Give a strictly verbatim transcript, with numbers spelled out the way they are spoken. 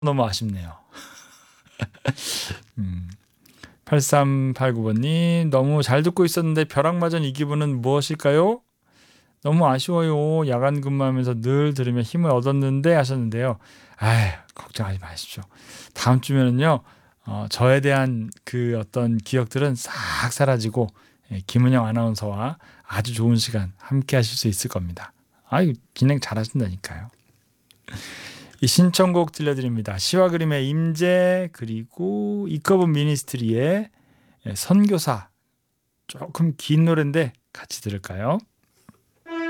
너무 아쉽네요. 음. 팔삼팔구 번님 너무 잘 듣고 있었는데 벼락맞은 이 기분은 무엇일까요? 너무 아쉬워요. 야간 근무하면서 늘 들으며 힘을 얻었는데 하셨는데요. 아휴, 걱정하지 마십시오. 다음 주면은요, 어, 저에 대한 그 어떤 기억들은 싹 사라지고 예, 김은영 아나운서와 아주 좋은 시간 함께 하실 수 있을 겁니다. 아유, 진행 잘하신다니까요. 이 신청곡 들려드립니다. 시와 그림의 임재 그리고 이커브 미니스트리의 예, 선교사. 조금 긴 노래인데 같이 들을까요?